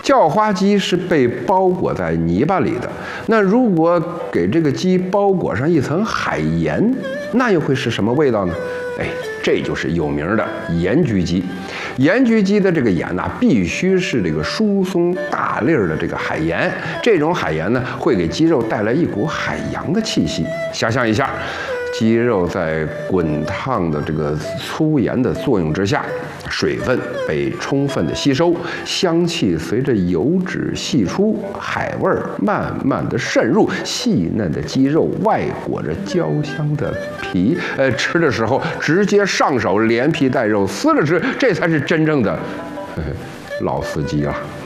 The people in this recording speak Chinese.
叫花鸡是被包裹在泥巴里的，那如果给这个鸡包裹上一层海盐，那又会是什么味道呢？哎，这就是有名的盐焗鸡。盐焗鸡的这个盐呐，必须是这个疏松大粒儿的这个海盐。这种海盐呢，会给鸡肉带来一股海洋的气息。想象一下，鸡肉在滚烫的这个粗盐的作用之下，水分被充分的吸收，香气随着油脂析出，海味儿慢慢的渗入，细嫩的鸡肉外裹着焦香的皮，吃的时候直接上手，连皮带肉撕了吃，这才是真正的老司机啊。